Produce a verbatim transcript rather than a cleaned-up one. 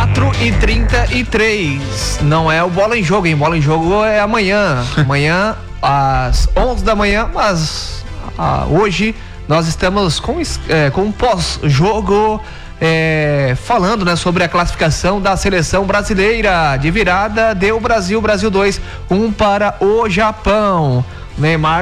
quatro e trinta e três. Não é o Bola em Jogo, hein? Bola em Jogo é amanhã. Amanhã, às onze da manhã, mas ah, hoje nós estamos com, é, com um pós-jogo é, falando, né, sobre a classificação da seleção brasileira. De virada, deu Brasil, Brasil dois, um para o Japão. Neymar